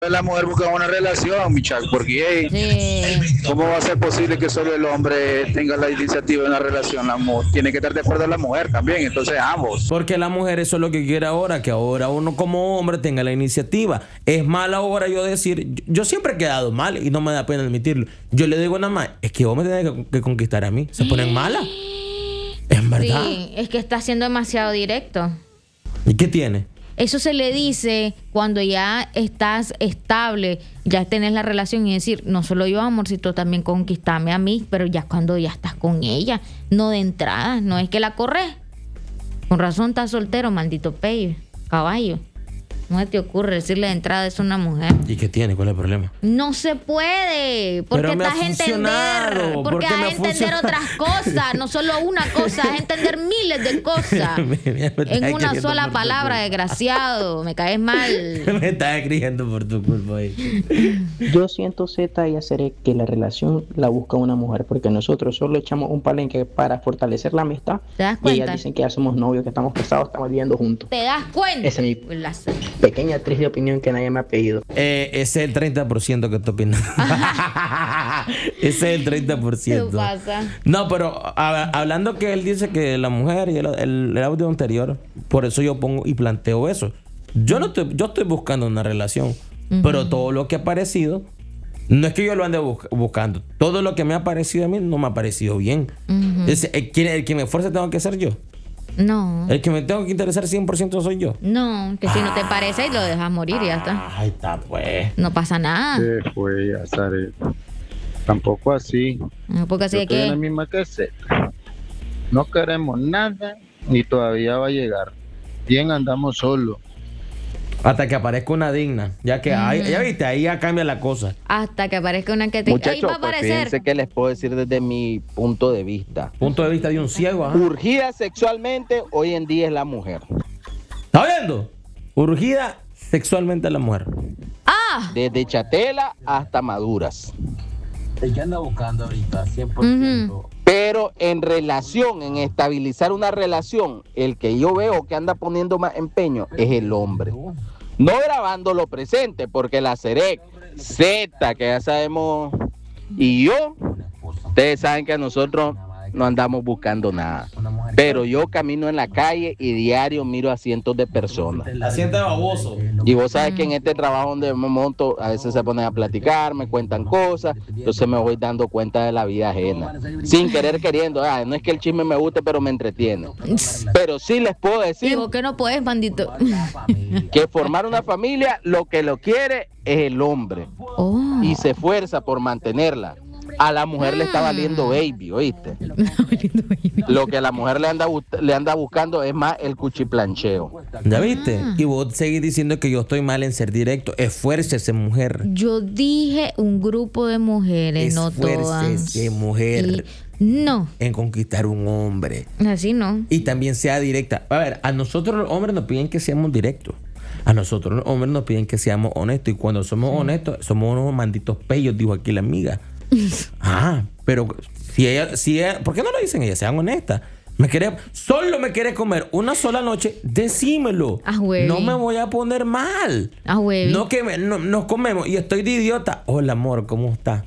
La mujer busca una relación, mi Chuck, porque ¿cómo va a ser posible que solo el hombre tenga la iniciativa de una relación? La mujer tiene que estar de acuerdo la mujer también, entonces ambos. Porque la mujer eso es lo que quiere ahora, que ahora uno como hombre tenga la iniciativa. Es mal ahora yo decir, yo siempre he quedado mal y no me da pena admitirlo. Yo le digo nada más, es que vos me tenés que conquistar a mí. Se ponen malas. Es verdad. Sí, es que está siendo demasiado directo. ¿Y qué tiene? Eso se le dice cuando ya estás estable, ya tenés la relación y decir, no solo yo, amorcito, también conquistame a mí, pero ya cuando ya estás con ella, no de entrada, no es que la corres. Con razón estás soltero, maldito pello, caballo. No se te ocurre decirle de entrada eso a una mujer. ¿Y qué tiene? ¿Cuál es el problema? No se puede, porque Pero me estás ha a entender, funcionado, porque porque me vas a ha entender funcionado. otras cosas, no solo una cosa, vas a entender miles de cosas. Me estás En una escribiendo sola por tu palabra, culpa. desgraciado, me caes mal. Me estás escribiendo por tu culpa ahí. Yo siento, Z y Aceré, que la relación la busca una mujer, porque nosotros solo echamos un palenque para fortalecer la amistad. ¿Te das Y cuenta? ellas dicen que ya somos novios, que estamos casados, estamos viviendo juntos. ¿Te das cuenta? Esa es mi Las- pequeña triste opinión que nadie me ha pedido. Ese es el 30% que estoy opinando. Ese es el 30%. ¿Qué pasa? No, pero hablando que él dice que la mujer y el audio anterior, por eso yo pongo y planteo eso. Yo estoy buscando una relación, pero todo lo que ha parecido, no es que yo lo ande buscando. Todo lo que me ha parecido a mí no me ha parecido bien. El que me esfuerce tengo que ser yo. No, El que me tengo que interesar 100% soy yo. no, que si no te parece y lo dejas morir y ya está. Ahí está, pues. No pasa nada. Se fue a Zaret. Tampoco así. No, porque así Yo de estoy en la que... misma que Z. No queremos nada y todavía va a llegar. Bien andamos solos. Hasta que aparezca una digna. Ya que ahí, ya viste, ahí ya cambia la cosa. Hasta que aparezca una que te... Ahí Muchachos, va a pues aparecer. fíjense que les puedo decir desde mi punto de vista. Punto de vista de un ciego. Ajá. Urgida sexualmente hoy en día es la mujer. ¿Está viendo? Urgida sexualmente a la mujer. ¡Ah! Desde chatela hasta maduras. El que anda buscando ahorita, 100%. Pero en relación, en estabilizar una relación, el que yo veo que anda poniendo más empeño es el hombre. No grabando lo presente, porque la Cerec, Z, que ya sabemos, y yo, ustedes saben que nosotros no andamos buscando nada. Pero yo camino en la calle y diario miro a cientos de personas. Asiente baboso. Y vos sabes que en este trabajo donde me monto, a veces se ponen a platicar, me cuentan cosas, entonces me voy dando cuenta de la vida ajena. Sin querer queriendo, no es que el chisme me guste, pero me entretiene. Pero sí les puedo ¿Y decir vos que no puedes, bandito? que formar una familia, lo que lo quiere es el hombre. Oh. Y se esfuerza por mantenerla. A la mujer le está valiendo baby, ¿oíste? Lo que a la mujer le anda buscando es más el cuchiplancheo. ¿Ya viste? Y vos seguís diciendo que yo estoy mal en ser directo. Esfuércese, mujer. Yo dije un grupo de mujeres, no todas. Esfuércese, mujer, Y no, en conquistar un hombre. así no. Y también sea directa. A ver, a nosotros los hombres nos piden que seamos directos. A nosotros los hombres nos piden que seamos honestos. Y cuando somos honestos, somos unos malditos peyos, dijo aquí la amiga. Pero si ella, ¿por qué no lo dicen ella? Sean honestas. Solo me quiere comer una sola noche, decímelo. Huevi. No me voy a poner mal. Huevi. No que nos comemos y estoy de idiota. Hola, amor, ¿cómo está?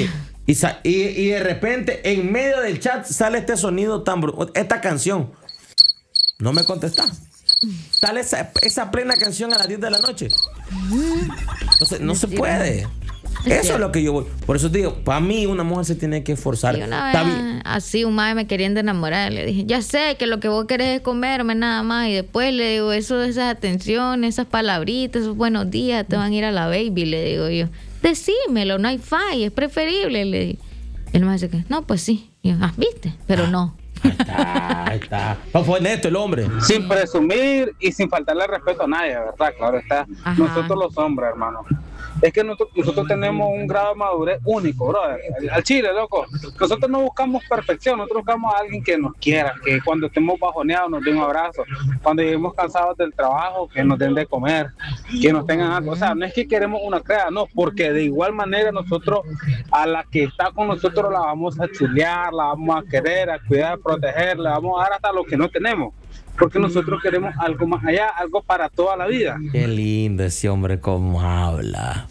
Y de repente, en medio del chat, sale este sonido tan brutal. Esta canción. No me contestás. Sale esa plena canción a las 10 de la noche. Entonces, no se puede. Eso es lo que yo voy. Por eso te digo, para mí una mujer se tiene que esforzar. Y una Está vez, bien. así un madre me queriendo enamorar, le dije, ya sé que lo que vos querés es comerme nada más. Y después le digo, esas atenciones, esas palabritas, esos buenos días te van a ir a la baby, le digo yo. Decímelo, no hay falla, es preferible, le digo. Él me dice que, no, pues sí. Y yo, ¿viste? Pero no. Ahí está. No fue neto el hombre. Sin presumir y sin faltarle respeto a nadie, ¿verdad? Claro está. Ajá. Nosotros los hombres, hermano. Es que nosotros tenemos un grado de madurez único, brother. Al chile, loco. Nosotros no buscamos perfección, nosotros buscamos a alguien que nos quiera, que cuando estemos bajoneados nos dé un abrazo, cuando lleguemos cansados del trabajo, que nos den de comer, que nos tengan algo. O sea, no es que queremos una crea, no, porque de igual manera nosotros a la que está con nosotros la vamos a chulear, la vamos a querer, a cuidar, a proteger, le vamos a dar hasta lo que no tenemos. porque nosotros queremos algo más allá, algo para toda la vida. Qué lindo ese hombre como habla.